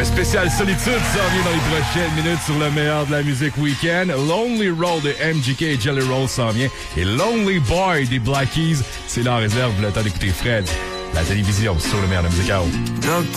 Un spécial solitude s'en vient dans les prochaines minutes sur le meilleur de la musique week-end. Lonely Road de MGK et Jelly Roll s'en vient. Et Lonely Boy des Black Keys, c'est là en réserve le temps d'écouter Fred. La télévision sur le meilleur de la musique.